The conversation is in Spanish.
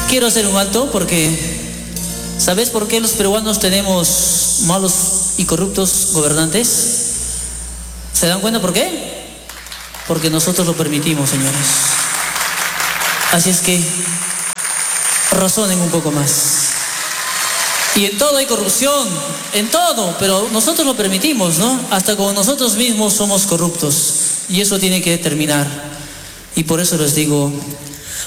quiero hacer un alto porque ¿sabes por qué los peruanos tenemos malos y corruptos gobernantes? ¿Se dan cuenta por qué? Porque nosotros lo permitimos, señores. Así es que razonen un poco más. Y en todo hay corrupción, en todo, pero nosotros lo permitimos, ¿no? Hasta como nosotros mismos somos corruptos. Y eso tiene que terminar. Y por eso les digo,